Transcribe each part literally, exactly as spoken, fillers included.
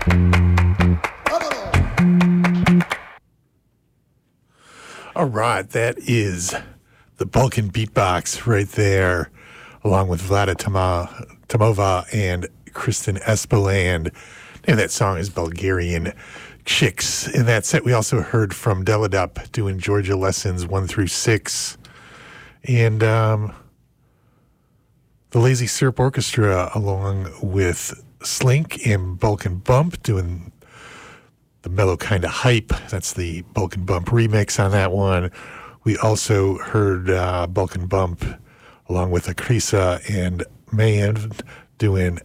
All right, that is the Balkan Beatbox right there, along with Vlada Toma, Tomova and Kristen Espeland. The name of that song is Bulgarian Chicks. In that set, we also heard from Deladup doing Georgia Lessons one through six. And um, the Lazy Syrup Orchestra, along with Slink and Balkan Bump, doing the Mellow Kinda Hype. That's the Balkan Bump remix on that one. We also heard uh, Balkan Bump along with Akrisa and Mayan doing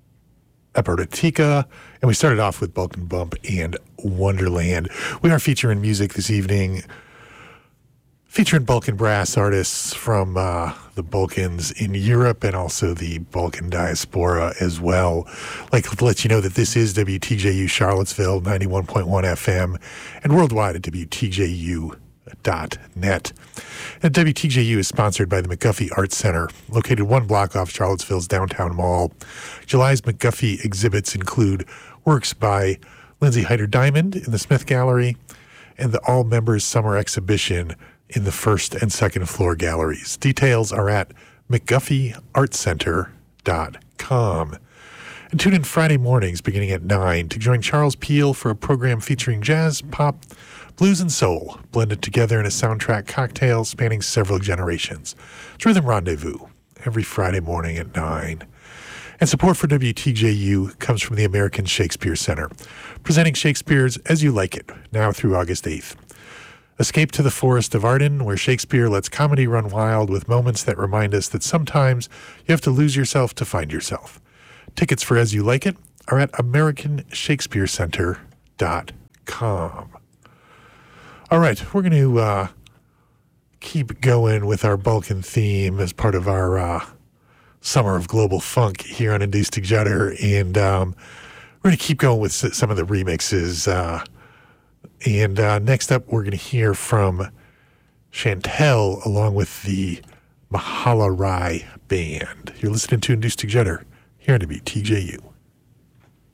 Epirotica. And we started off with Balkan Bump and Wonderland. We are featuring music this evening, featuring Balkan brass artists from uh, the Balkans in Europe and also the Balkan diaspora as well. I'd like to let you know that this is W T J U Charlottesville, ninety-one point one F M, and worldwide at W T J U dot net. And W T J U is sponsored by the McGuffey Art Center, located one block off Charlottesville's downtown mall. July's McGuffey exhibits include works by Lindsay Heider Diamond in the Smith Gallery and the All Members Summer Exhibition in the first and second floor galleries. Details are at mcguffey art center dot com. And tune in Friday mornings beginning at nine to join Charles Peel for a program featuring jazz, pop, blues, and soul blended together in a soundtrack cocktail spanning several generations. It's Rhythm Rendezvous every Friday morning at nine. And support for W T J U comes from the American Shakespeare Center, presenting Shakespeare's As You Like It, now through August eighth. Escape to the forest of Arden, where Shakespeare lets comedy run wild with moments that remind us that sometimes you have to lose yourself to find yourself. Tickets for As You Like It are at american shakespeare center dot com. All right, we're going to uh, keep going with our Balkan theme as part of our uh, Summer of Global Funk here on Induced Judder, and um, we're going to keep going with s- some of the remixes. Uh, and uh, next up, we're going to hear from Chantel along with the Mahala Rai Band. You're listening to Induced Judder here on W T J U.